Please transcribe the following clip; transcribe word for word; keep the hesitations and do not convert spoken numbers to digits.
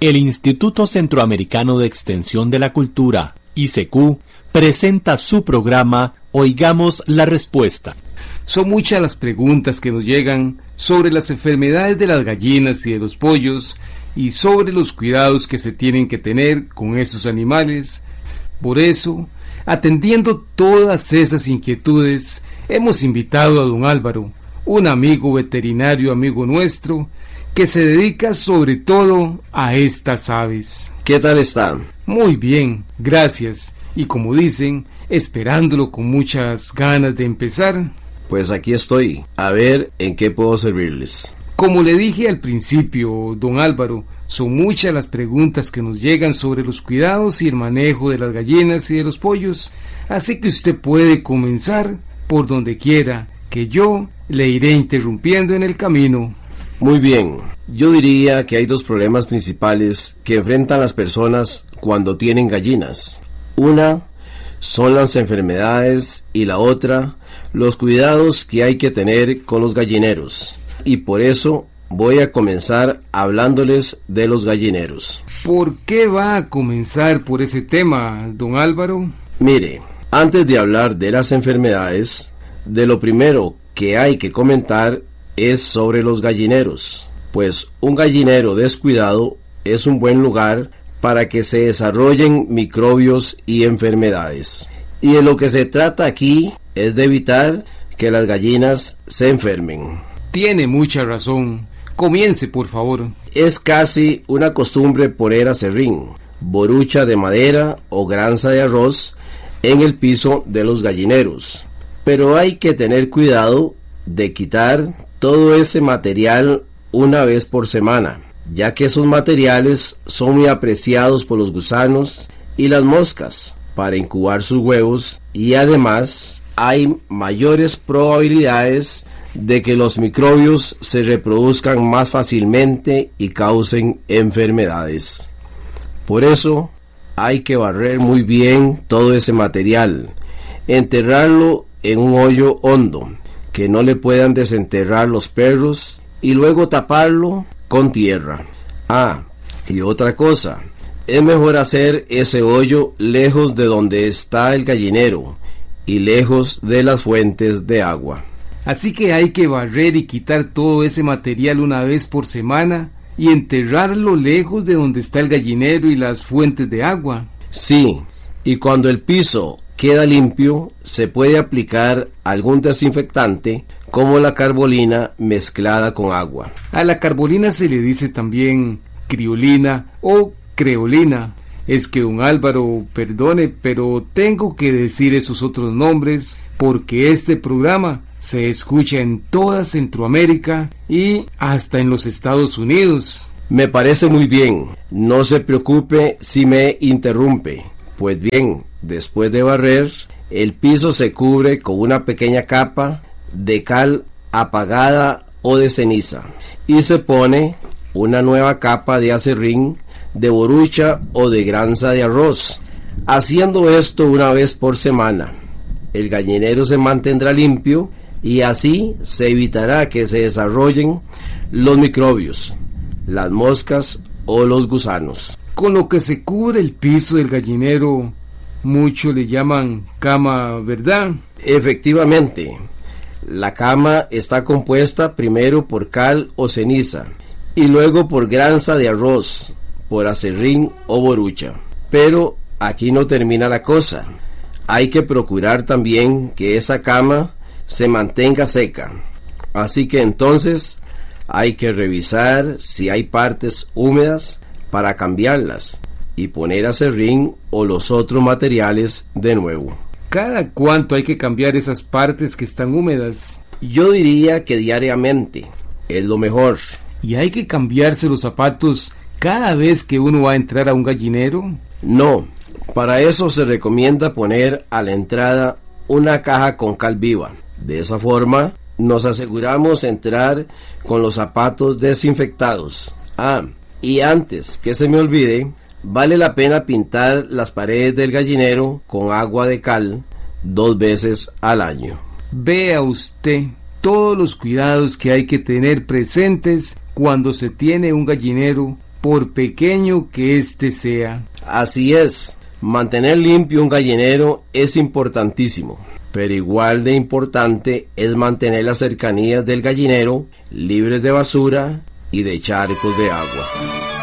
El Instituto Centroamericano de Extensión de la Cultura, I C Q, presenta su programa Oigamos la Respuesta. Son muchas las preguntas que nos llegan sobre las enfermedades de las gallinas y de los pollos y sobre los cuidados que se tienen que tener con esos animales. Por eso, atendiendo todas esas inquietudes, hemos invitado a don Álvaro, un amigo veterinario amigo nuestro, que se dedica sobre todo a estas aves. ¿Qué tal están? Muy bien, gracias. Y como dicen, esperándolo con muchas ganas de empezar. Pues aquí estoy, a ver en qué puedo servirles. Como le dije al principio, don Álvaro, son muchas las preguntas que nos llegan sobre los cuidados y el manejo de las gallinas y de los pollos, así que usted puede comenzar por donde quiera, que yo le iré interrumpiendo en el camino. Muy bien, yo diría que hay dos problemas principales que enfrentan las personas cuando tienen gallinas. Una son las enfermedades y la otra, los cuidados que hay que tener con los gallineros. Y por eso voy a comenzar hablándoles de los gallineros. ¿Por qué va a comenzar por ese tema, don Álvaro? Mire, antes de hablar de las enfermedades, de lo primero que hay que comentar es sobre los gallineros, pues un gallinero descuidado es un buen lugar para que se desarrollen microbios y enfermedades. Y de lo que se trata aquí es de evitar que las gallinas se enfermen. Tiene mucha razón. Comience, por favor. Es casi una costumbre poner aserrín, borucha de madera o granza de arroz en el piso de los gallineros. Pero hay que tener cuidado de quitar todo ese material una vez por semana, ya que esos materiales son muy apreciados por los gusanos y las moscas para incubar sus huevos, y además hay mayores probabilidades de que los microbios se reproduzcan más fácilmente y causen enfermedades. Por eso hay que barrer muy bien todo ese material, enterrarlo en un hoyo hondo que no le puedan desenterrar los perros y luego taparlo con tierra. Ah, y otra cosa, es mejor hacer ese hoyo lejos de donde está el gallinero y lejos de las fuentes de agua. Así que hay que barrer y quitar todo ese material una vez por semana y enterrarlo lejos de donde está el gallinero y las fuentes de agua. Sí, y cuando el piso queda limpio, se puede aplicar algún desinfectante como la carbolina mezclada con agua. A la carbolina se le dice también criolina o creolina. Es que don Álvaro, perdone, pero tengo que decir esos otros nombres porque este programa se escucha en toda Centroamérica y hasta en los Estados Unidos. Me parece muy bien, no se preocupe si me interrumpe. Pues bien, después de barrer, el piso se cubre con una pequeña capa de cal apagada o de ceniza y se pone una nueva capa de aserrín, de borucha o de granza de arroz. Haciendo esto una vez por semana, el gallinero se mantendrá limpio y así se evitará que se desarrollen los microbios, las moscas o los gusanos. Con lo que se cubre el piso del gallinero, muchos le llaman cama, ¿verdad? Efectivamente, la cama está compuesta primero por cal o ceniza y luego por granza de arroz, por aserrín o borucha. Pero aquí no termina la cosa. Hay que procurar también que esa cama se mantenga seca. Así que entonces hay que revisar si hay partes húmedas para cambiarlas y poner aserrín o los otros materiales de nuevo. ¿Cada cuánto hay que cambiar esas partes que están húmedas? Yo diría que diariamente es lo mejor. ¿Y hay que cambiarse los zapatos cada vez que uno va a entrar a un gallinero? No, para eso se recomienda poner a la entrada una caja con cal viva. De esa forma nos aseguramos entrar con los zapatos desinfectados. Ah, y antes que se me olvide, vale la pena pintar las paredes del gallinero con agua de cal dos veces al año. Vea usted todos los cuidados que hay que tener presentes cuando se tiene un gallinero por pequeño que éste sea. Así es, mantener limpio un gallinero es importantísimo, pero igual de importante es mantener las cercanías del gallinero libres de basura y de charcos de agua.